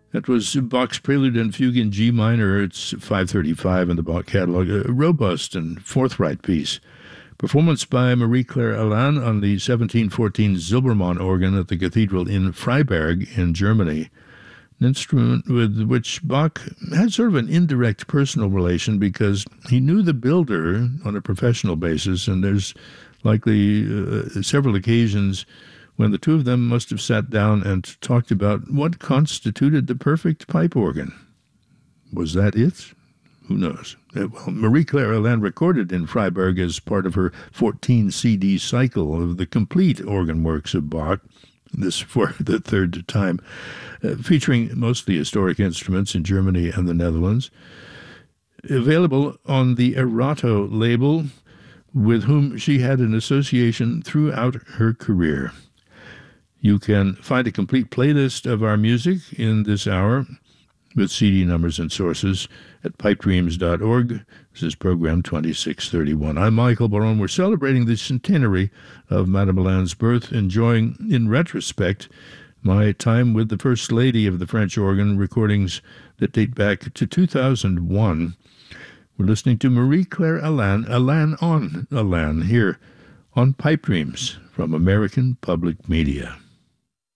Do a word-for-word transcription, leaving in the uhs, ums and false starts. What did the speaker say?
That was Bach's Prelude and Fugue in G minor. It's five thirty-five in the Bach catalog. A robust and forthright piece. Performance by Marie-Claire Alain on the seventeen fourteen Zilbermann organ at the cathedral in Freiberg in Germany. An instrument with which Bach had sort of an indirect personal relation because he knew the builder on a professional basis, and there's likely uh, several occasions when the two of them must have sat down and talked about what constituted the perfect pipe organ. Was that it? Who knows? Uh, well, Marie-Claire Alain recorded in Freiberg as part of her fourteen C D cycle of the complete organ works of Bach, this for the third time, uh, featuring mostly historic instruments in Germany and the Netherlands. Available on the Erato label, with whom she had an association throughout her career. You can find a complete playlist of our music in this hour with C D numbers and sources at pipe dreams dot org. This is program twenty-six thirty-one. I'm Michael Baron. We're celebrating the centenary of Madame Alain's birth, enjoying, in retrospect, my time with the First Lady of the French organ, recordings that date back to two thousand one. We're listening to Marie-Claire Alain, Alain on Alain, here on Pipe Dreams from American Public Media.